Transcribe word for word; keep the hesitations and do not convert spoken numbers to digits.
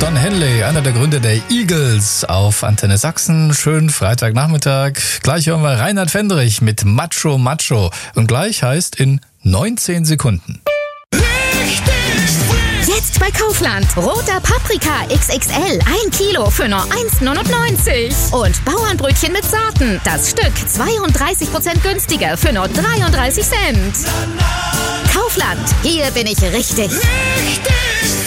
Don Henley, einer der Gründer der Eagles auf Antenne Sachsen. Schönen Freitagnachmittag. Gleich hören wir Reinhard Fendrich mit Macho Macho. Und gleich heißt in neunzehn Sekunden. Jetzt bei Kaufland. Roter Paprika X X L. Ein Kilo für nur eins neunundneunzig. Und Bauernbrötchen mit Sorten. Das Stück zweiunddreißig Prozent günstiger für nur dreiunddreißig Cent. Kaufland. Hier bin ich richtig. Richtig